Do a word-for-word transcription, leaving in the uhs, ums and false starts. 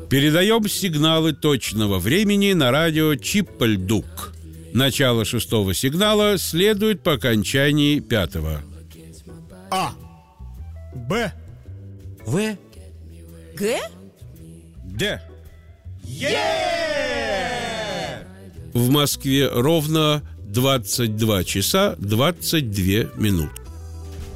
Передаем сигналы точного времени на радио Чиппальдук. Начало шестого сигнала следует по окончании пятого. А. Б. В. Г? Д. Е! В Москве ровно двадцать два часа двадцать две минуты.